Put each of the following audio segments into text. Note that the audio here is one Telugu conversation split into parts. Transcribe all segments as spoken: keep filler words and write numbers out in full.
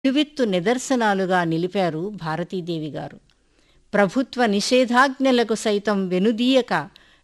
నిలువెత్తు నిదర్శనాలుగా నిలిపారు భారతీదేవి గారు. ప్రభుత్వ నిషేధాజ్ఞలకు సైతం వెనుదీయక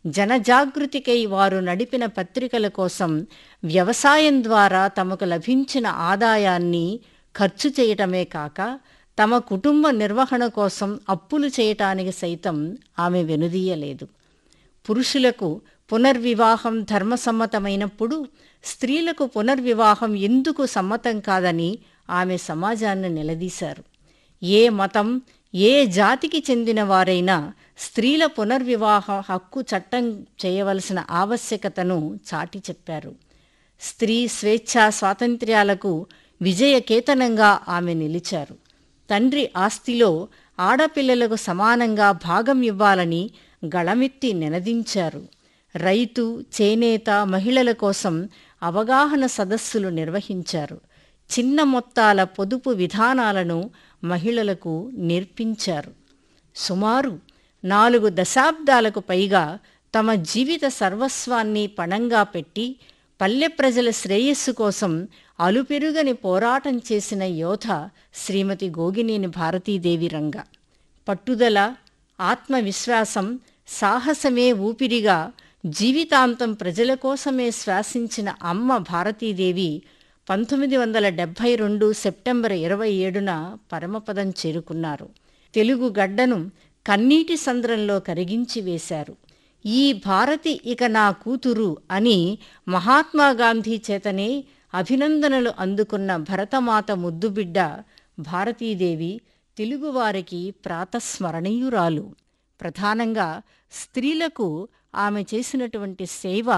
జనజాగృతికై వారు నడిపిన పత్రికల కోసం వ్యవసాయం ద్వారా తమకు లభించిన ఆదాయాన్ని ఖర్చు చేయటమే కాక తమ కుటుంబ నిర్వహణ కోసం అప్పులు చేయటానికి సైతం ఆమె వెనుదీయలేదు. పురుషులకు పునర్వివాహం ధర్మసమ్మతమైనప్పుడు స్త్రీలకు పునర్వివాహం ఎందుకు సమ్మతం కాదని ఆమె సమాజాన్ని నిలదీశారు. ఏ మతం, ఏ జాతికి చెందిన వారైనా స్త్రీల పునర్వివాహ హక్కు చట్టం చేయవలసిన ఆవశ్యకతను చాటి చెప్పారు. స్త్రీ స్వేచ్ఛా స్వాతంత్ర్యాలకు విజయకేతనంగా ఆమె నిలిచారు. తండ్రి ఆస్తిలో ఆడపిల్లలకు సమానంగా భాగం ఇవ్వాలని గళమెత్తి నినదించారు. రైతు, చేనేత మహిళల కోసం అవగాహన సదస్సులు నిర్వహించారు. చిన్న మొత్తాల పొదుపు విధానాలను మహిళలకు నేర్పించారు. సుమారు నాలుగు దశాబ్దాలకు పైగా తమ జీవిత సర్వస్వాన్ని పణంగా పెట్టి పల్లె ప్రజల శ్రేయస్సు కోసం అలుపెరుగని పోరాటం చేసిన యోధ శ్రీమతి గోగినేని భారతీదేవి రంగ. పట్టుదల, ఆత్మవిశ్వాసం, సాహసమే ఊపిరిగా జీవితాంతం ప్రజల కోసమే శ్వాసించిన అమ్మ భారతీదేవి పంతొమ్మిది వందల డెబ్భై రెండు సెప్టెంబర్ ఇరవై ఏడున పరమపదం చేరుకున్నారు. తెలుగు గడ్డను కన్నీటి సంద్రంలో కరిగించి వేశారు. ఈ భారతి ఇక నా కూతురు అని మహాత్మాగాంధీ చేతనే అభినందనలు అందుకున్న భరతమాత ముద్దుబిడ్డ భారతీదేవి తెలుగువారికి ప్రాతస్మరణీయురాలు. ప్రధానంగా స్త్రీలకు ఆమె చేసినటువంటి సేవ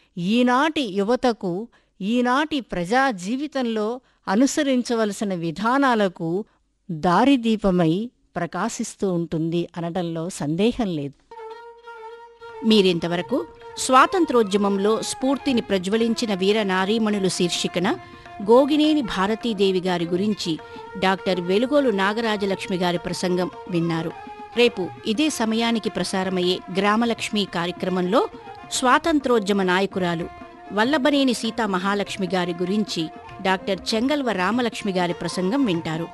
ఈనాటి యువతకు, ఈనాటి ప్రజా జీవితంలో అనుసరించవలసిన విధానాలకు దారిదీపమై ప్రకాశిస్తూ ఉంటుంది అనడంలో సందేహం లేదు. మీరింతవరకు స్వాతంత్రోద్యమంలో స్ఫూర్తిని ప్రజ్వలించిన వీర నారీమణులు శీర్షికన గోగినేని భారతీదేవి గారి గురించి డాక్టర్ వెలుగోలు నాగరాజలక్ష్మి గారి ప్రసంగం విన్నారు. రేపు ఇదే సమయానికి ప్రసారమయ్యే గ్రామలక్ష్మి కార్యక్రమంలో స్వాతంత్రోద్యమ నాయకురాలు వల్లభనేని సీతా మహాలక్ష్మి గారి గురించి డాక్టర్ చెంగల్వ రామలక్ష్మి గారి ప్రసంగం వింటారు.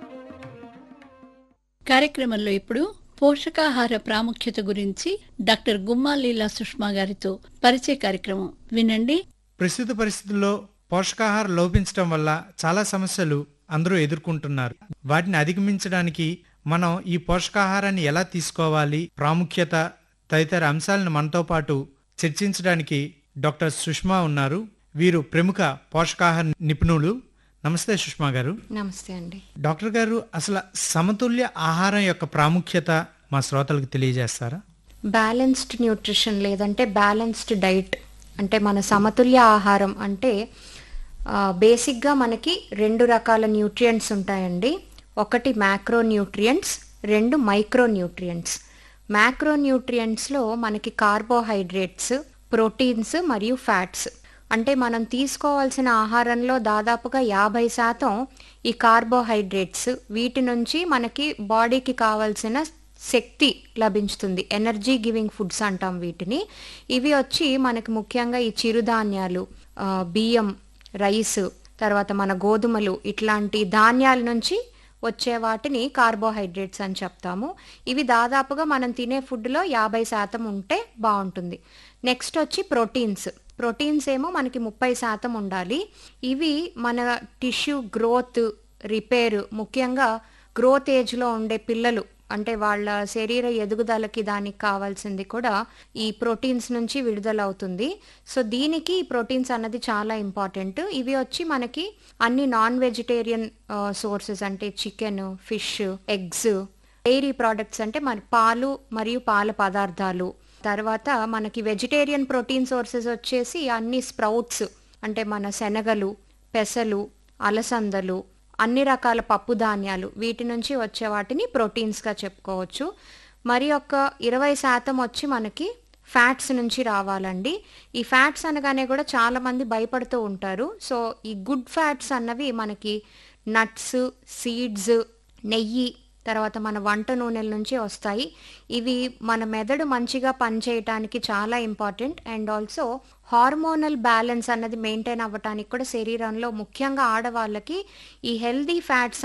కార్యక్రమంలో ఇప్పుడు పోషకాహార ప్రాముఖ్యత గురించి డాక్టర్ గుమ్మాలీలా సుష్మా గారితో పరిచయ కార్యక్రమం వినండి. ప్రస్తుత పరిస్థితుల్లో పోషకాహారం లోపించడం వల్ల చాలా సమస్యలు అందరూ ఎదుర్కొంటున్నారు. వాటిని అధిగమించడానికి మనం ఈ పోషకాహారాన్ని ఎలా తీసుకోవాలి, ప్రాముఖ్యత తదితర అంశాలను మనతో పాటు చర్చించడానికి డాక్టర్ సుష్మా ఉన్నారు. వీరు ప్రముఖ పోషకాహార నిపుణులు. నమస్తే సుష్మా గారు. నమస్తే అండి. డాక్టర్ గారు, అసలు సమతుల్య ఆహారం యొక్క ప్రాముఖ్యత మా శ్రోతలకు తెలియజేస్తారా? బ్యాలెన్స్డ్ న్యూట్రిషన్ లేదంటే బ్యాలెన్స్డ్ డైట్ అంటే మన సమతుల్య ఆహారం అంటే బేసిక్గా మనకి రెండు రకాల న్యూట్రియంట్స్ ఉంటాయండి. ఒకటి మ్యాక్రో న్యూట్రియంట్స్, రెండు మైక్రో న్యూట్రియంట్స్. మ్యాక్రో న్యూట్రియంట్స్లో మనకి కార్బోహైడ్రేట్స్, ప్రోటీన్స్ మరియు ఫ్యాట్స్. అంటే మనం తీసుకోవాల్సిన ఆహారంలో దాదాపుగా యాభై శాతం ఈ కార్బోహైడ్రేట్స్. వీటి నుంచి మనకి బాడీకి కావాల్సిన శక్తి లభించుతుంది. ఎనర్జీ గివింగ్ ఫుడ్స్ అంటాం వీటిని. ఇవి వచ్చి మనకి ముఖ్యంగా ఈ చిరుధాన్యాలు, బియ్యం, రైస్, తర్వాత మన గోధుమలు, ఇట్లాంటి ధాన్యాల నుంచి వచ్చే వాటిని కార్బోహైడ్రేట్స్ అని చెప్తాము. ఇవి దాదాపుగా మనం తినే ఫుడ్లో యాభై శాతం ఉంటే బాగుంటుంది. నెక్స్ట్ వచ్చి ప్రోటీన్స్. ప్రోటీన్స్ ఏమో మనకి ముప్పై శాతం ఉండాలి. ఇవి మన టిష్యూ గ్రోత్, రిపేర్, ముఖ్యంగా గ్రోత్ ఏజ్లో ఉండే పిల్లలు అంటే వాళ్ళ శరీర ఎదుగుదలకి దానికి కావాల్సింది కూడా ఈ ప్రోటీన్స్ నుంచి విడుదలవుతుంది. సో దీనికి ప్రోటీన్స్ అన్నది చాలా ఇంపార్టెంట్. ఇవి వచ్చి మనకి అన్ని నాన్ వెజిటేరియన్ సోర్సెస్ అంటే chicken, fish, eggs, dairy products అంటే మన పాలు మరియు పాల పదార్థాలు. తర్వాత మనకి వెజిటేరియన్ ప్రోటీన్ సోర్సెస్ వచ్చేసి అన్ని స్ప్రౌట్స్ అంటే మన శనగలు, పెసలు, అలసందలు, అన్ని రకాల పప్పు ధాన్యాలు, వీటి నుంచి వచ్చే వాటిని ప్రోటీన్స్గా చెప్పుకోవచ్చు. మరి ఒక ఇరవై శాతం వచ్చి మనకి ఫ్యాట్స్ నుంచి రావాలండి. ఈ ఫ్యాట్స్ అనగానే కూడా చాలామంది భయపడుతూ ఉంటారు. సో ఈ గుడ్ ఫ్యాట్స్ అన్నవి మనకి నట్స్, సీడ్స్, నెయ్యి, తర్వాత మన వంట నూనెల నుంచి వస్తాయి. ఇవి మన మెదడు మంచిగా పనిచేయటానికి చాలా important. And also hormonal balance అన్నది మెయింటైన్ అవ్వటానికి కూడా శరీరంలో ముఖ్యంగా ఆడవాళ్ళకి ఈ హెల్దీ ఫ్యాట్స్